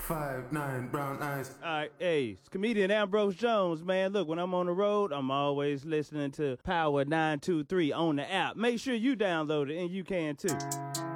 5'9", brown eyes. All right, hey, it's comedian Ambrose Jones, man. Look, when I'm on the road, I'm always listening to Power 923 on the app. Make sure you download it, and you can too.